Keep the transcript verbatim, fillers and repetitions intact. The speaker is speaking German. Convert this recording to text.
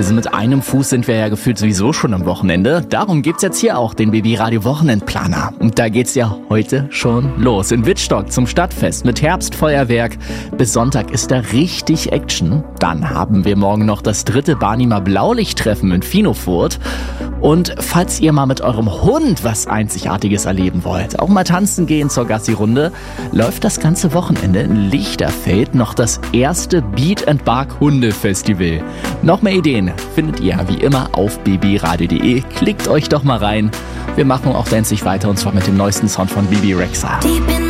Also mit einem Fuß sind wir ja gefühlt sowieso schon am Wochenende. Darum gibt's jetzt hier auch den Baby Radio Wochenendplaner. Und da geht's ja heute schon los. In Wittstock zum Stadtfest mit Herbstfeuerwerk. Bis Sonntag ist da richtig Action. Dann haben wir morgen noch das dritte Barnimer Blaulichttreffen in Finofurt. Und falls ihr mal mit eurem Hund was Einzigartiges erleben wollt, auch mal tanzen gehen zur Gassi-Runde, läuft das ganze Wochenende in Lichterfeld noch das erste Beat and Bark Hundefestival. Noch mehr Ideen findet ihr wie immer auf babyradio punkt de. Klickt euch doch mal rein. Wir machen auch endlich weiter und zwar mit dem neuesten Sound von Bibi Rexha.